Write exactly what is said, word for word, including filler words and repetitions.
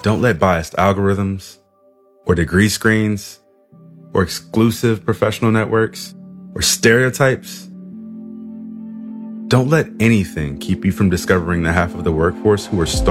Don't let biased algorithms or degree screens or exclusive professional networks or stereotypes. Don't let anything keep you from discovering the half of the workforce who are starving